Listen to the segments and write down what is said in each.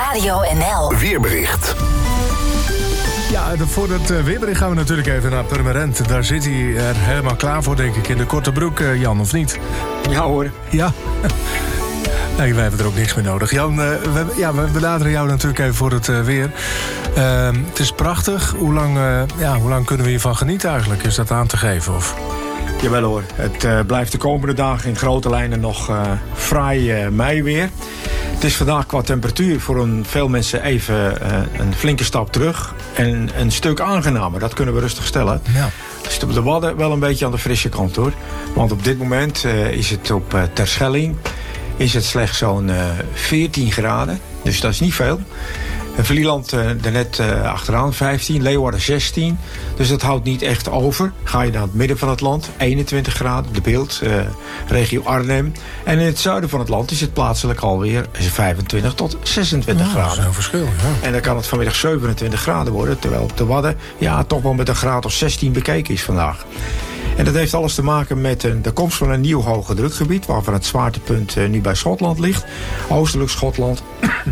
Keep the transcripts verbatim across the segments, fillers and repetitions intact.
Radio N L. Weerbericht. Ja, voor het uh, weerbericht gaan we natuurlijk even naar Purmerend. Daar zit hij er helemaal klaar voor, denk ik. In de korte broek, uh, Jan, of niet? Ja hoor. Ja. Nee, wij hebben er ook niks meer nodig. Jan, uh, we, ja, we benaderen jou natuurlijk even voor het uh, weer. Uh, het is prachtig. Hoe lang, uh, ja, hoe lang kunnen we hiervan genieten eigenlijk? Is dat aan te geven? Of? Jawel hoor. Het uh, blijft de komende dagen in grote lijnen nog uh, fraai uh, meiweer. Het is vandaag qua temperatuur voor een, veel mensen even uh, een flinke stap terug. En een stuk aangenamer, dat kunnen we rustig stellen. Ja. Het is op de Wadden wel een beetje aan de frisse kant hoor. Want op dit moment uh, is het op uh, Terschelling is het slechts zo'n uh, veertien graden. Dus dat is niet veel. Vlieland uh, er net uh, achteraan, vijftien. Leeuwarden zestien. Dus dat houdt niet echt over. Ga je naar het midden van het land, eenentwintig graden. De Beeld, uh, regio Arnhem. En in het zuiden van het land is het plaatselijk alweer vijfentwintig tot zesentwintig oh, graden. Dat is een verschil, ja. En dan kan het vanmiddag zevenentwintig graden worden. Terwijl op de Wadden ja, toch wel met een graad of zestien bekeken is vandaag. En dat heeft alles te maken met de komst van een nieuw hoge drukgebied, waarvan het zwaartepunt nu bij Schotland ligt. Oostelijk Schotland.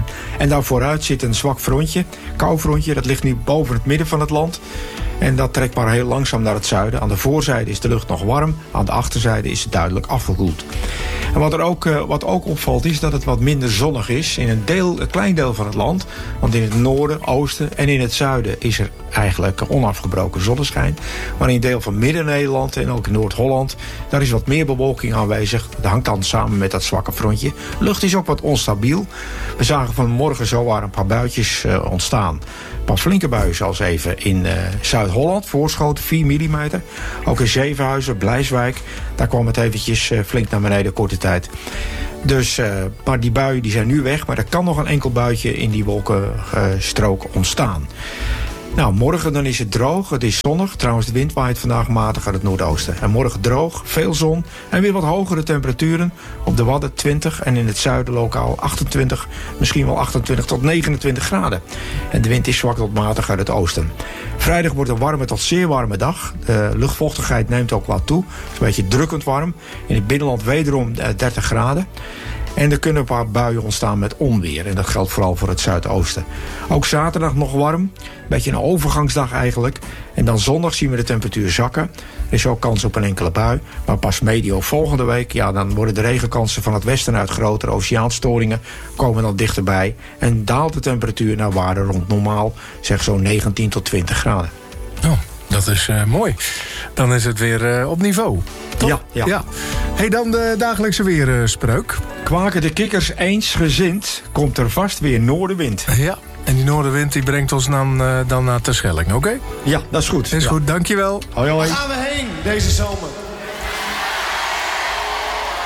En daar vooruit zit een zwak frontje, koufrontje. Dat ligt nu boven het midden van het land. En dat trekt maar heel langzaam naar het zuiden. Aan de voorzijde is de lucht nog warm. Aan de achterzijde is het duidelijk afgekoeld. En wat er ook, wat ook opvalt is dat het wat minder zonnig is in een, deel, een klein deel van het land. Want in het noorden, oosten en in het zuiden is er eigenlijk onafgebroken zonneschijn. Maar in een deel van Midden-Nederland en ook in Noord-Holland, daar is wat meer bewolking aanwezig. Dat hangt dan samen met dat zwakke frontje. De lucht is ook wat onstabiel. We zagen vanmorgen zowaar een paar buitjes uh, ontstaan. Een paar flinke buien zelfs even in uh, Zuid-Holland. Voorschoten vier millimeter. Ook in Zevenhuizen, Blijswijk. Daar kwam het eventjes uh, flink naar beneden korte tijd. Dus, uh, maar die buien die zijn nu weg. Maar er kan nog een enkel buitje in die wolkenstrook uh, ontstaan. Nou, morgen dan is het droog, het is zonnig. Trouwens, de wind waait vandaag matig uit het noordoosten. En morgen droog, veel zon en weer wat hogere temperaturen. Op de Wadden twintig en in het zuiden lokaal achtentwintig, misschien wel achtentwintig tot negenentwintig graden. En de wind is zwak tot matig uit het oosten. Vrijdag wordt een warme tot zeer warme dag. De luchtvochtigheid neemt ook wat toe. Het is een beetje drukkend warm. In het binnenland wederom dertig graden. En er kunnen een paar buien ontstaan met onweer. En dat geldt vooral voor het zuidoosten. Ook zaterdag nog warm. Een beetje een overgangsdag eigenlijk. En dan zondag zien we de temperatuur zakken. Er is ook kans op een enkele bui. Maar pas medio volgende week, ja, dan worden de regenkansen van het westen uit grotere oceaanstoringen komen dan dichterbij. En daalt de temperatuur naar waarde rond normaal. Zeg zo'n negentien tot twintig graden. Oh, dat is uh, mooi. Dan is het weer uh, op niveau. Toch? Ja, ja. ja. Hey, dan de dagelijkse weerspreuk. Kwaken de kikkers eensgezind, komt er vast weer noordenwind. Ja, en die noordenwind die brengt ons dan, uh, dan naar Terschelling, oké? Okay? Ja, dat is goed. Is ja. goed, dankjewel. Hoi, hoi. Waar gaan we heen deze zomer?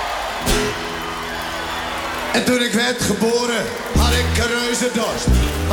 En toen ik werd geboren, had ik een reuze dorst.